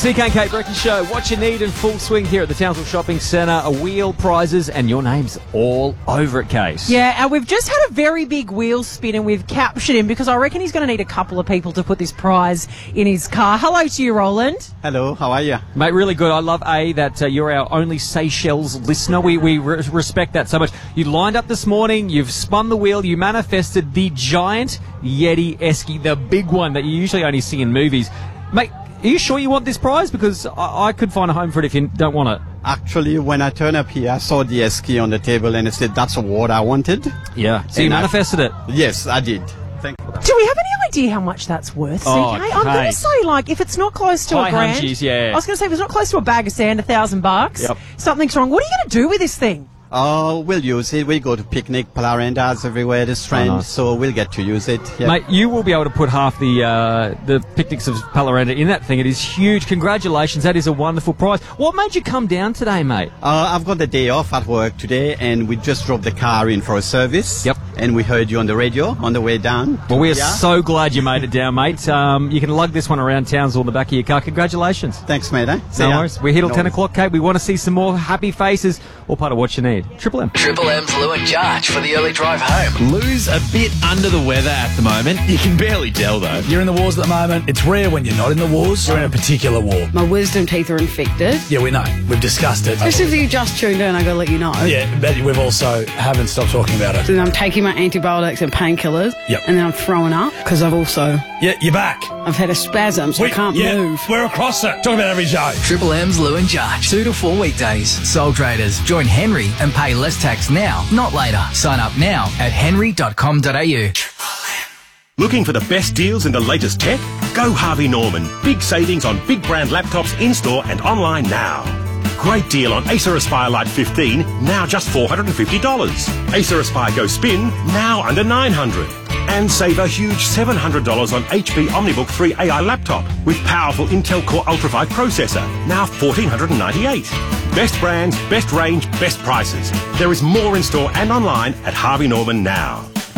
CK and Kate Brecky Show. What you need in full swing here at the Townsville Shopping Centre. A wheel, prizes, and your name's all over it, Case. Yeah, and we've just had a very big wheel spin and we've captured him because I reckon he's going to need a couple of people to put this prize in his car. Hello to you, Roland. Hello, how are you? Mate, really good. I love, that you're our only Seychelles listener. We respect that so much. You lined up this morning, you've spun the wheel, you manifested the giant Yeti Esky, the big one that you usually only see in movies. Mate, are you sure you want this prize? Because I could find a home for it if you don't want it. Actually, when I turned up here, I saw the Esky on the table and I said, that's what I wanted. Yeah. So you manifested it? Yes, I did. Thank you for that. Do we have any idea how much that's worth, CK? Oh, I'm going to say, like, if it's not close to high a grand... hunchies, yeah. I was going to say, if it's not close to a bag of sand, $1,000, Yep. something's wrong. What are you going to do with this thing? Oh, we'll use it. We go to picnic, palarendas everywhere this trend, nice. so we'll get to use it. Yeah. Mate, you will be able to put half the picnics of Palaranda in that thing. It is huge. Congratulations. That is a wonderful prize. What made you come down today, mate? I've got the day off at work today, and we just drove the car in for a service. Yep. And we heard you on the radio on the way down. Well, we are so glad you made it down, mate. You can lug this one around Townsville in the back of your car. Congratulations. Thanks, mate. No worries. We're here till 10 o'clock, Kate. We want to see some more happy faces. All part of what you need. Triple M. Triple M's Lou and Jarch for the early drive home. Lou's a bit under the weather at the moment. You can barely tell, though. You're in the wars at the moment. It's rare when you're not in the wars. You're in a particular war. My wisdom teeth are infected. Yeah, we know. We've discussed it. Just if you just tuned in, I gotta let you know. Yeah, but we've also haven't stopped talking about it. Then I'm taking my antibiotics and painkillers. Yep. And then I'm throwing up because I've you're back. I've had a spasm, so I can't move. We're across it. Talk about every show. Triple M's Lou and Jarch. 2 to 4 weekdays. Sole traders. Join Henry and pay less tax now, not later. Sign up now at henry.com.au. Looking for the best deals in the latest tech? Go Harvey Norman. Big savings on big brand laptops in-store and online now. Great deal on Acer Aspire Lite 15, now just $450. Acer Aspire Go Spin, now under $900. And save a huge $700 on HP OmniBook 3 AI laptop with powerful Intel Core Ultra 5 processor, now $1,498. Best brands, best range, best prices. There is more in store and online at Harvey Norman now.